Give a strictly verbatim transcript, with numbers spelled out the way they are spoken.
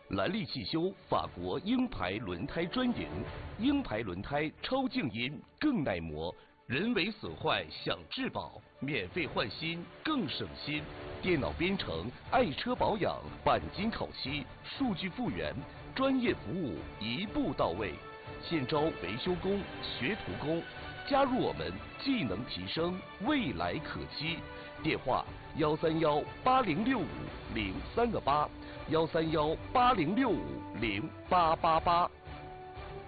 兰利汽修法国鹰牌轮胎专营，鹰牌轮胎超静音，更耐磨，人为损坏享质保，免费换新更省心。电脑编程、爱车保养、钣金烤漆、数据复原，专业服务一步到位。现招维修工、学徒工，加入我们，技能提升，未来可期。电话：幺三幺八零六五零三个八，幺三幺八零六五零八八八。